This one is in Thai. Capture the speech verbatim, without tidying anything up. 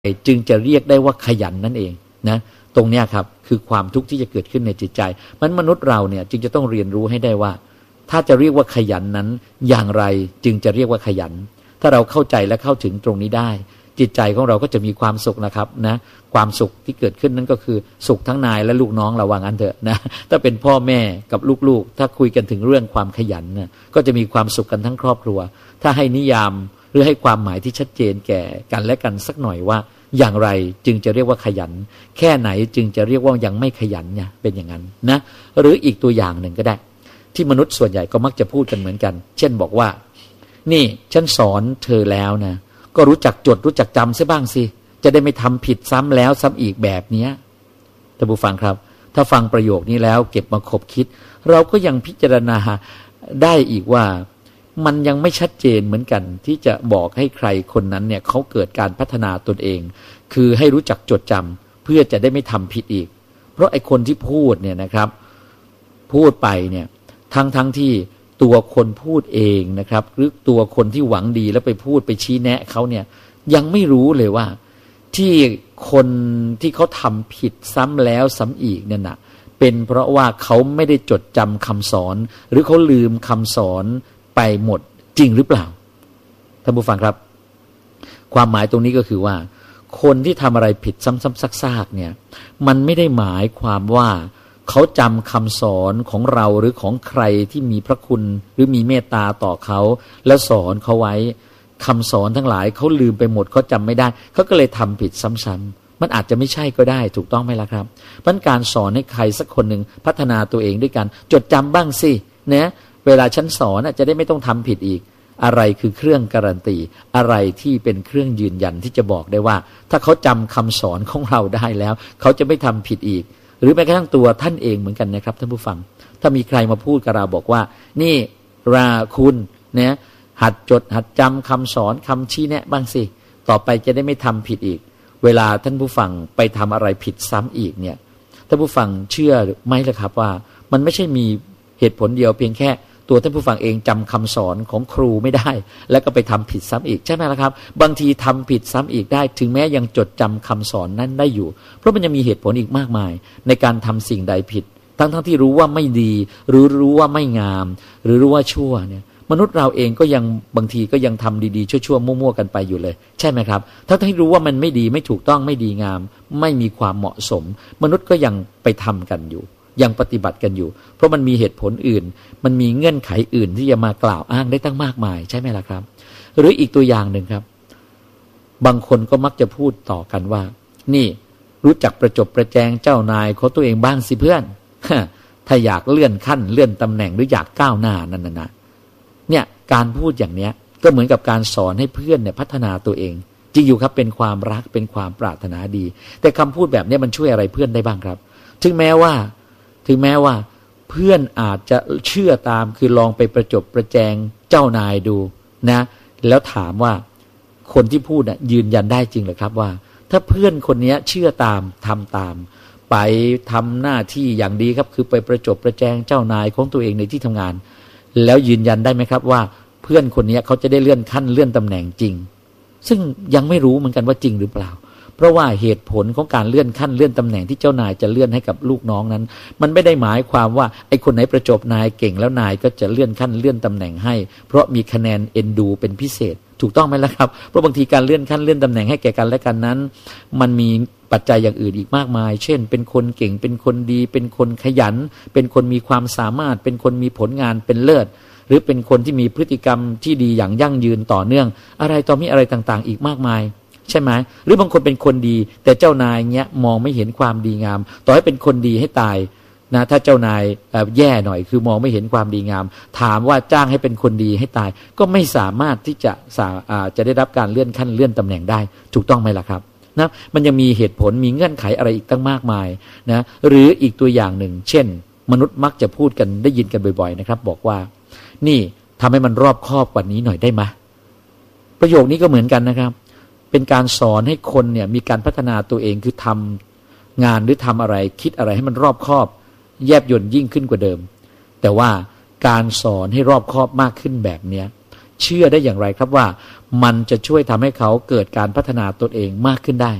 จึงจะเรียกได้ว่าขยันนั่นเองนะตรงนี้ครับคือความทุกข์ที่จะเกิดขึ้นในจิตใจมันมนุษย์เราเนี่ยจึงจะต้องเรียนรู้ให้ได้ว่าถ้าจะเรียกว่าขยันนั้นอย่างไรจึงจะเรียกว่าขยันถ้าเราเข้าใจและเข้าถึงตรงนี้ได้จิตใจของเราก็จะมีความสุขนะครับนะความสุขที่เกิดขึ้นนั้นก็คือสุขทั้งนายและลูกน้องระวังอันเถอะนะถ้าเป็นพ่อแม่กับลูกๆถ้าคุยกันถึงเรื่องความขยันนะก็จะมีความสุขกันทั้งครอบครัวถ้าให้นิยามหรือให้ความหมายที่ชัดเจนแก่กันและกันสักหน่อยว่าอย่างไรจึงจะเรียกว่าขยันแค่ไหนจึงจะเรียกว่ายังไม่ขยันเนี่ยเป็นอย่างนั้นนะหรืออีกตัวอย่างหนึ่งก็ได้ที่มนุษย์ส่วนใหญ่ก็มักจะพูดกันเหมือนกันเช่นบอกว่านี่ฉันสอนเธอแล้วนะก็รู้จักจดรู้จักจำซะบ้างสิจะได้ไม่ทำผิดซ้ำแล้วซ้ำอีกแบบนี้ท่านผู้ฟังครับถ้าฟังประโยคนี้แล้วเก็บมาคบคิดเราก็ยังพิจารณาได้อีกว่ามันยังไม่ชัดเจนเหมือนกันที่จะบอกให้ใครคนนั้นเนี่ยเขาเกิดการพัฒนาตนเองคือให้รู้จักจดจำเพื่อจะได้ไม่ทำผิดอีกเพราะไอ้คนที่พูดเนี่ยนะครับพูดไปเนี่ยทั้งทั้งที่ตัวคนพูดเองนะครับหรือตัวคนที่หวังดีแล้วไปพูดไปชี้แนะเขาเนี่ยยังไม่รู้เลยว่าที่คนที่เขาทำผิดซ้ำแล้วซ้ำอีกเนี่ยนะเป็นเพราะว่าเขาไม่ได้จดจำคำสอนหรือเขาลืมคำสอนไปหมดจริงหรือเปล่าท่านผู้ฟังครับความหมายตรงนี้ก็คือว่าคนที่ทำอะไรผิดซ้ำๆซากๆเนี่ยมันไม่ได้หมายความว่าเขาจำคำสอนของเราหรือของใครที่มีพระคุณหรือมีเมตตาต่อเขาแล้วสอนเขาไว้คำสอนทั้งหลายเขาลืมไปหมดเขาจำไม่ได้เขาก็เลยทำผิดซ้ำๆมันอาจจะไม่ใช่ก็ได้ถูกต้องไหมล่ะครับเพราะการสอนให้ใครสักคนหนึ่งพัฒนาตัวเองด้วยกันจดจำบ้างสินะเวลาฉันสอนจะได้ไม่ต้องทำผิดอีกอะไรคือเครื่องการันตีอะไรที่เป็นเครื่องยืนยันที่จะบอกได้ว่าถ้าเขาจำคำสอนของเราได้แล้วเขาจะไม่ทำผิดอีกหรือแม้กระทั่งตัวท่านเองเหมือนกันนะครับท่านผู้ฟังถ้ามีใครมาพูดกับเราบอกว่านี่ราคุณเนี่ยหัดจดหัดจำคำสอนคำชี้แนะบ้างสิต่อไปจะได้ไม่ทำผิดอีกเวลาท่านผู้ฟังไปทำอะไรผิดซ้ำอีกเนี่ยท่านผู้ฟังเชื่อหรือไม่ล่ะครับว่ามันไม่ใช่มีเหตุผลเดียวเพียงแค่ตัวท่านผู้ฟังเองจำคำสอนของครูไม่ได้แล้วก็ไปทำผิดซ้ำอีกใช่ไหมล่ะครับบางทีทำผิดซ้ำอีกได้ถึงแม้ยังจดจำคำสอนนั้นได้อยู่เพราะมันยังมีเหตุผลอีกมากมายในการทำสิ่งใดผิดทั้งทั้งที่รู้ว่าไม่ดีหรือรู้ว่าไม่งามหรือรู้ว่าชั่วเนี่ยมนุษย์เราเองก็ยังบางทีก็ยังทำดีๆชั่วๆมั่วๆกันไปอยู่เลยใช่ไหมครับทั้งที่รู้ว่ามันไม่ดีไม่ถูกต้องไม่ดีงามไม่มีความเหมาะสมมนุษย์ก็ยังไปทำกันอยู่ยังปฏิบัติกันอยู่เพราะมันมีเหตุผลอื่นมันมีเงื่อนไขอื่นที่จะมากล่าวอ้างได้ตั้งมากมายใช่ไหมล่ะครับหรืออีกตัวอย่างหนึ่งครับบางคนก็มักจะพูดต่อกันว่านี่รู้จักประจบประแจงเจ้านายของตัวเองบ้างสิเพื่อนถ้าอยากเลื่อนขั้นเลื่อนตำแหน่งหรืออยากก้าวหน้านั่นนะเนี่ยการพูดอย่างเนี้ยก็เหมือนกับการสอนให้เพื่อนเนี่ยพัฒนาตัวเองจริงอยู่ครับเป็นความรักเป็นความปรารถนาดีแต่คำพูดแบบนี้มันช่วยอะไรเพื่อนได้บ้างครับถึงแม้ว่าถึงแม้ว่าเพื่อนอาจจะเชื่อตามคือลองไปประจบประแจงเจ้านายดูนะแล้วถามว่าคนที่พูดน่ะยืนยันได้จริงเหรอครับว่าถ้าเพื่อนคนนี้เชื่อตามทำตามไปทำหน้าที่อย่างดีครับคือไปประจบประแจงเจ้านายของตัวเองในที่ทำงานแล้วยืนยันได้ไหมครับว่าเพื่อนคนนี้เขาจะได้เลื่อนขั้นเลื่อนตำแหน่งจริงซึ่งยังไม่รู้เหมือนกันว่าจริงหรือเปล่าเพราะว่าเหตุผลของการเลื่อนขั้นเลื่อนตำแหน่งที่เจ้านายจะเลื่อนให้กับลูกน้องนั้นมันไม่ได้หมายความว่าไอ้คนไหนประจบนายเก่งแล้วนายก็จะเลื่อนขั้นเลื่อนตำแหน่งให้เพราะมีคะแนนเอ็นดูเป็นพิเศษถูกต้องไหมล่ะครับเพราะบางทีการเลื่อนขั้นเลื่อนตำแหน่งให้แก่กันและกันนั้นมันมีปัจจัยอย่างอื่นอีกมากมายเช่นเป็นคนเก่งเป็นคนดีเป็นคนขยันเป็นคนมีความสามารถเป็นคนมีผลงานเป็นเลิศหรือเป็นคนที่มีพฤติกรรมที่ดีอย่างยั่งยืนต่อเนื่องอะไรต่อมีอะไรต่างๆอีกมากมายใช่ไหมหรือบางคนเป็นคนดีแต่เจ้านายเงี้ยมองไม่เห็นความดีงามต่อให้เป็นคนดีให้ตายนะถ้าเจ้านายแย่หน่อยคือมองไม่เห็นความดีงามถามว่าจ้างให้เป็นคนดีให้ตายก็ไม่สามารถที่จะจะได้รับการเลื่อนขั้นเลื่อนตำแหน่งได้ถูกต้องไหมล่ะครับนะมันยังมีเหตุผลมีเงื่อนไขอะไรอีกตั้งมากมายนะหรืออีกตัวอย่างหนึ่งเช่นมนุษย์มักจะพูดกันได้ยินกันบ่อยๆนะครับบอกว่านี่ทำให้มันรอบคอบกว่านี้หน่อยได้ไหมประโยคนี้ก็เหมือนกันนะครับเป็นการสอนให้คนเนี่ยมีการพัฒนาตัวเองคือทำงานหรือทำอะไรคิดอะไรให้มันรอบคอบแยบยลยิ่งขึ้นกว่าเดิมแต่ว่าการสอนให้รอบคอบมากขึ้นแบบเนี้ยเชื่อได้อย่างไรครับว่ามันจะช่วยทำให้เขาเกิดการพัฒนาตนเองมากขึ้นได้